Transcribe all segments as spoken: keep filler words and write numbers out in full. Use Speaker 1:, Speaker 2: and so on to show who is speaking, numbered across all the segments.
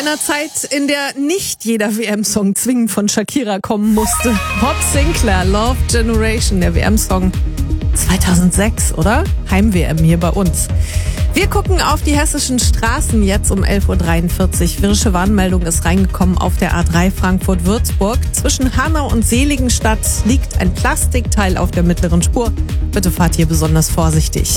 Speaker 1: einer Zeit, in der nicht jeder W M-Song zwingend von Shakira kommen musste. Bob Sinclair, Love Generation, der W M-Song zweitausendsechs, oder? Heim-W M hier bei uns. Wir gucken auf die hessischen Straßen jetzt um elf Uhr dreiundvierzig. Wirsche Warnmeldung ist reingekommen auf der A drei Frankfurt-Würzburg. Zwischen Hanau und Seligenstadt liegt ein Plastikteil auf der mittleren Spur. Bitte fahrt hier besonders vorsichtig.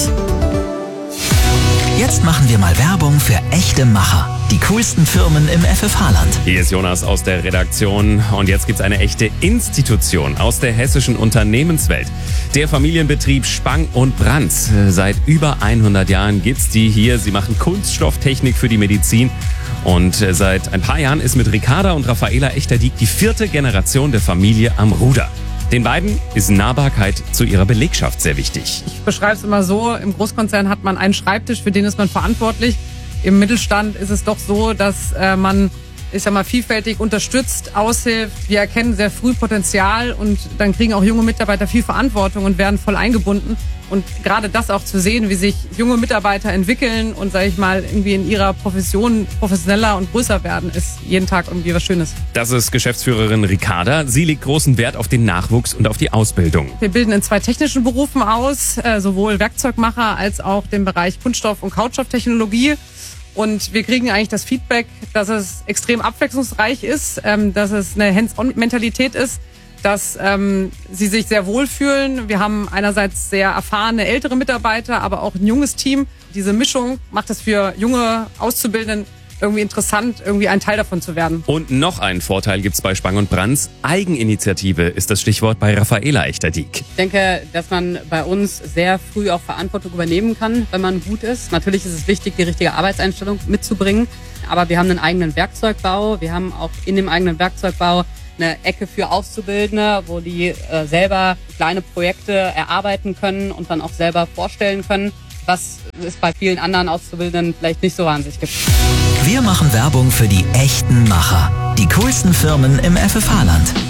Speaker 2: Jetzt machen wir mal Werbung für echte Macher. Die coolsten Firmen im F F H-Land.
Speaker 3: Hier ist Jonas aus der Redaktion und jetzt gibt's eine echte Institution aus der hessischen Unternehmenswelt. Der Familienbetrieb Spang und Brands. Seit über hundert Jahren gibt's die hier. Sie machen Kunststofftechnik für die Medizin. Und seit ein paar Jahren ist mit Ricarda und Raffaela Echterdieck die vierte Generation der Familie am Ruder. Den beiden ist Nahbarkeit zu ihrer Belegschaft sehr wichtig.
Speaker 4: Ich beschreibe es immer so, im Großkonzern hat man einen Schreibtisch, für den ist man verantwortlich. Im Mittelstand ist es doch so, dass äh, man, ich sag mal, vielfältig unterstützt, aushilft. Wir erkennen sehr früh Potenzial und dann kriegen auch junge Mitarbeiter viel Verantwortung und werden voll eingebunden. Und gerade das auch zu sehen, wie sich junge Mitarbeiter entwickeln und, sage ich mal, irgendwie in ihrer Profession professioneller und größer werden, ist jeden Tag irgendwie was Schönes.
Speaker 3: Das ist Geschäftsführerin Ricarda. Sie legt großen Wert auf den Nachwuchs und auf die Ausbildung.
Speaker 4: Wir bilden in zwei technischen Berufen aus, äh, sowohl Werkzeugmacher als auch den Bereich Kunststoff- und Kautstofftechnologie. Und wir kriegen eigentlich das Feedback, dass es extrem abwechslungsreich ist, ähm, dass es eine Hands-on-Mentalität ist, dass ähm, sie sich sehr wohlfühlen. Wir haben einerseits sehr erfahrene ältere Mitarbeiter, aber auch ein junges Team. Diese Mischung macht es für junge Auszubildenden irgendwie interessant, irgendwie ein Teil davon zu werden.
Speaker 3: Und noch einen Vorteil gibt's bei Spang und Brands. Eigeninitiative ist das Stichwort bei Raffaela Echterdieck.
Speaker 5: Ich denke, dass man bei uns sehr früh auch Verantwortung übernehmen kann, wenn man gut ist. Natürlich ist es wichtig, die richtige Arbeitseinstellung mitzubringen. Aber wir haben einen eigenen Werkzeugbau. Wir haben auch in dem eigenen Werkzeugbau eine Ecke für Auszubildende, wo die äh, selber kleine Projekte erarbeiten können und dann auch selber vorstellen können, was es bei vielen anderen Auszubildenden vielleicht nicht so wahnsinnig gibt.
Speaker 2: Wir machen Werbung für die echten Macher. Die coolsten Firmen im F F H-Land.